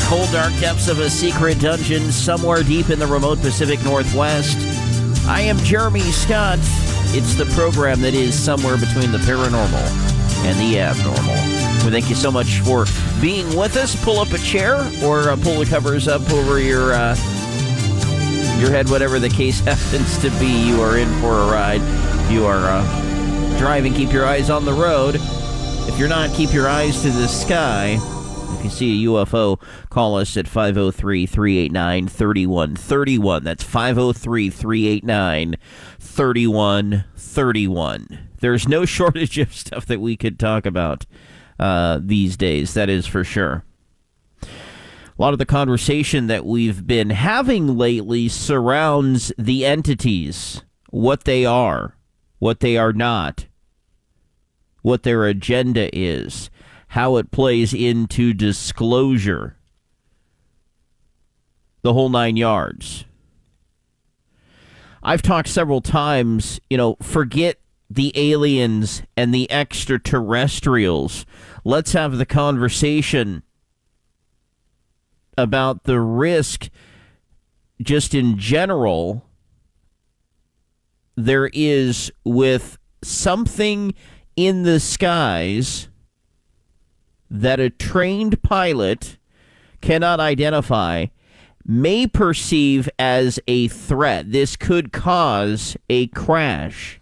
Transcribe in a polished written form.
cold, dark depths of a secret dungeon somewhere deep in the remote Pacific Northwest. I am Jeremy Scott. It's the program that is somewhere between the paranormal and the abnormal. Well, thank you so much for being with us. Pull up a chair or pull the covers up over your head, whatever the case happens to be. You are in for a ride. You are driving. Keep your eyes on the road. If you're not, keep your eyes to the sky. If you see a UFO, call us at 503-389-3131. That's 503-389-3131. There's no shortage of stuff that we could talk about these days, that is for sure. A lot of the conversation that we've been having lately surrounds the entities, what they are not, what their agenda is, how it plays into disclosure, the whole 9 yards. I've talked several times, forget the aliens and the extraterrestrials. Let's have the conversation about the risk just in general there is with something in the skies that a trained pilot cannot identify, may perceive as a threat. This could cause a crash.